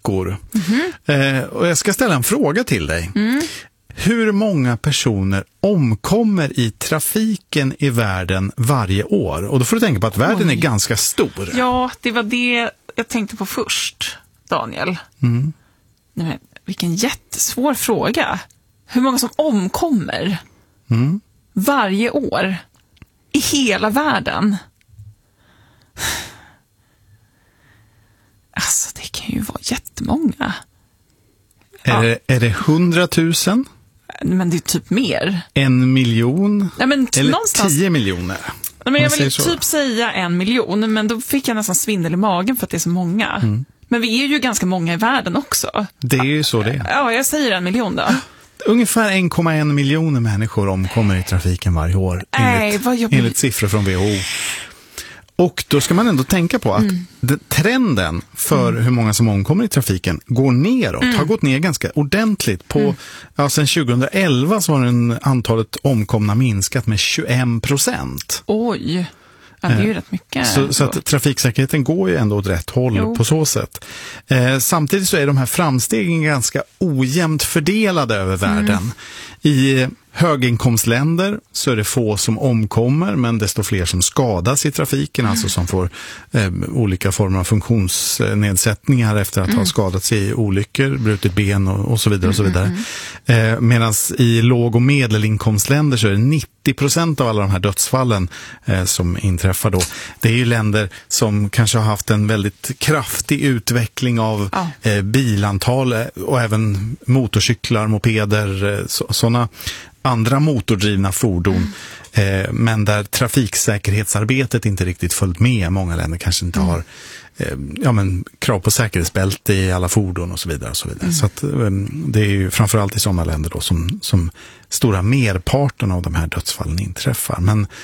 olyckor. Och jag ska ställa en fråga till dig. Hur många personer omkommer i trafiken i världen varje år? Och då får du tänka på att världen är ganska stor. Ja, det var det jag tänkte på först, Daniel. Nej, men, vilken jättesvår fråga. Hur många som omkommer varje år i hela världen? Alltså, det kan ju vara jättemånga. Är det 100 000? Men det är typ mer. 1 miljon? Nej, men eller någonstans... 10 miljoner? Nej, men jag vill typ säga 1 miljon, men då fick jag nästan svindel i magen för att det är så många. Men vi är ju ganska många i världen också. Det är ju så det är. Ja, jag säger 1 miljon då. Ungefär 1,1 miljoner människor omkommer i trafiken varje år enligt siffror från WHO. Och då ska man ändå tänka på att trenden för hur många som omkommer i trafiken går neråt. Har gått ner ganska ordentligt. Sen 2011 så har antalet omkomna minskat med 21%. Oj, ja, det är ju rätt mycket. Så att trafiksäkerheten går ju ändå åt rätt håll på så sätt. Samtidigt så är de här framstegen ganska ojämnt fördelade över världen. I höginkomstländer så är det få som omkommer, men desto fler som skadas i trafiken, alltså som får olika former av funktionsnedsättningar efter att ha skadat sig i olyckor, brutit ben och så vidare. Och så vidare. Medan i låg- och medelinkomstländer så är det 90% av alla de här dödsfallen som inträffar då. Det är ju länder som kanske har haft en väldigt kraftig utveckling av bilantal och även motorcyklar, mopeder, sådana andra motordrivna fordon, men där trafiksäkerhetsarbetet inte riktigt följt med. Många länder kanske inte har krav på säkerhetsbälte i alla fordon och så vidare. Och så vidare. Så att, det är ju framförallt i sådana länder då som stora merparten av de här dödsfallen inträffar. Men